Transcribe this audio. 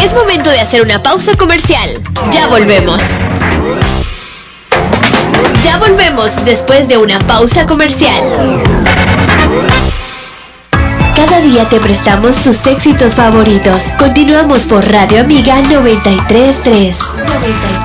Es momento de hacer una pausa comercial. Ya volvemos. Ya volvemos después de una pausa comercial. Cada día te prestamos tus éxitos favoritos. Continuamos por Radio Amiga 93.3.